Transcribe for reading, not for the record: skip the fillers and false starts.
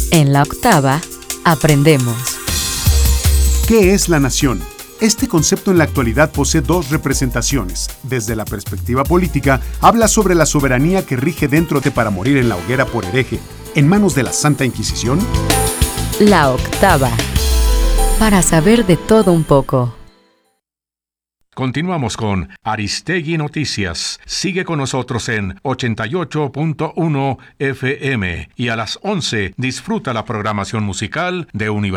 En la octava, aprendemos. ¿Qué es la nación? Este concepto en la actualidad posee dos representaciones. Desde la perspectiva política, habla sobre la soberanía que rige dentro de para morir en la hoguera por hereje, en manos de la Santa Inquisición. La octava, para saber de todo un poco. Continuamos con Aristegui Noticias. Sigue con nosotros en 88.1 FM y a las 11 disfruta la programación musical de Universidad